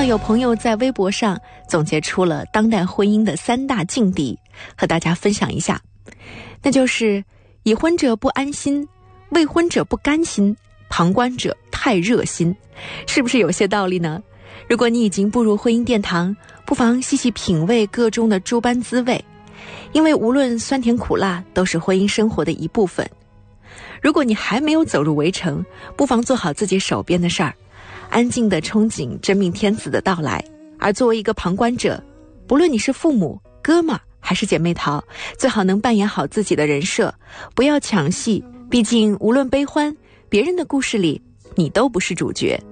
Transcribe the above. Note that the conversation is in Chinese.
有朋友在微博上总结出了当代婚姻的3大境地，和大家分享一下。那就是已婚者不安心，未婚者不甘心，旁观者太热心。是不是有些道理呢？如果你已经步入婚姻殿堂，不妨细细品味个中的诸般滋味，因为无论酸甜苦辣都是婚姻生活的一部分。如果你还没有走入围城，不妨做好自己手边的事儿，安静地憧憬真命天子的到来。而作为一个旁观者，不论你是父母、哥们还是姐妹淘，最好能扮演好自己的人设，不要抢戏，毕竟无论悲欢，别人的故事里你都不是主角。